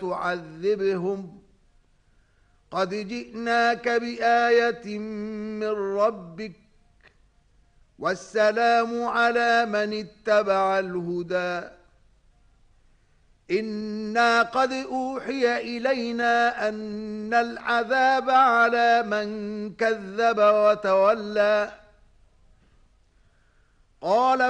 تعذبهم قد جئناك بآية من ربك والسلام على من اتبع الهدى إنا قد أوحي إلينا أن العذاب على من كذب وتولى قال